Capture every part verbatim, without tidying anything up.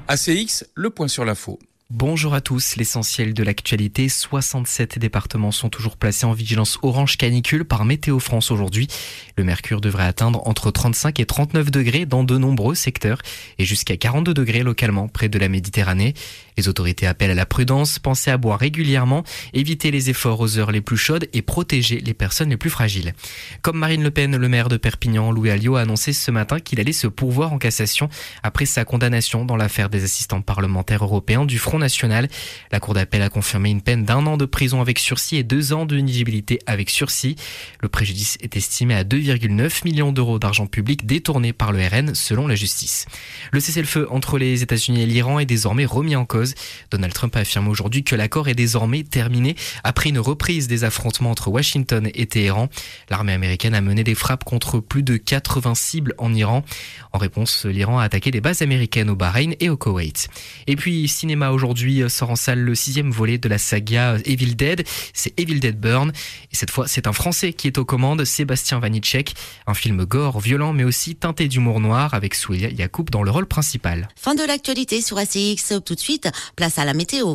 A C X, le point sur l'info. Bonjour à tous, l'essentiel de l'actualité, soixante-sept départements sont toujours placés en vigilance orange canicule par Météo France aujourd'hui. Le mercure devrait atteindre entre trente-cinq et trente-neuf degrés dans de nombreux secteurs et jusqu'à quarante-deux degrés localement près de la Méditerranée. Les autorités appellent à la prudence, pensez à boire régulièrement, éviter les efforts aux heures les plus chaudes et protéger les personnes les plus fragiles. Comme Marine Le Pen, le maire de Perpignan, Louis Alliot, a annoncé ce matin qu'il allait se pourvoir en cassation après sa condamnation dans l'affaire des assistants parlementaires européens du Front national. La Cour d'appel a confirmé une peine d'un an de prison avec sursis et deux ans d'inéligibilité avec sursis. Le préjudice est estimé à deux virgule neuf millions d'euros d'argent public détourné par le R N selon la justice. Le cessez-le-feu entre les États-Unis et l'Iran est désormais remis en cause. Donald Trump a affirmé aujourd'hui que l'accord est désormais terminé après une reprise des affrontements entre Washington et Téhéran. L'armée américaine a mené des frappes contre plus de quatre-vingts cibles en Iran. En réponse, l'Iran a attaqué des bases américaines au Bahreïn et au Koweït. Et puis, cinéma aujourd'hui. Aujourd'hui sort en salle le sixième volet de la saga Evil Dead, c'est Evil Dead Burn. Et cette fois, c'est un Français qui est aux commandes, Sébastien Vanitschek. Un film gore, violent, mais aussi teinté d'humour noir avec Soulia Yacoub dans le rôle principal. Fin de l'actualité sur A C X. Tout de suite, place à la météo.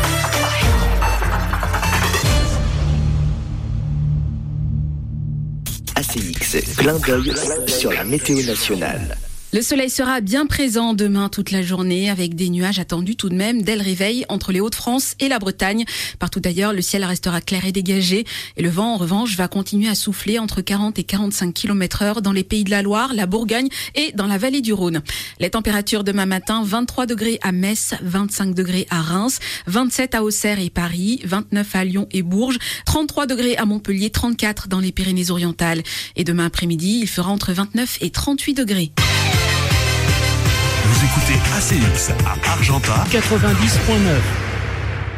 A C X, clin d'œil sur la météo nationale. Le soleil sera bien présent demain toute la journée avec des nuages attendus tout de même dès le réveil entre les Hauts-de-France et la Bretagne. Partout ailleurs, le ciel restera clair et dégagé et le vent en revanche va continuer à souffler entre quarante et quarante-cinq kilomètres heure dans les Pays de la Loire, la Bourgogne et dans la vallée du Rhône. Les températures demain matin, vingt-trois degrés à Metz, vingt-cinq degrés à Reims, vingt-sept à Auxerre et Paris, vingt-neuf à Lyon et Bourges, trente-trois degrés à Montpellier, trente-quatre dans les Pyrénées-Orientales. Et demain après-midi, il fera entre vingt-neuf et trente-huit degrés. Vous écoutez A C X à Argentat quatre-vingt-dix virgule neuf.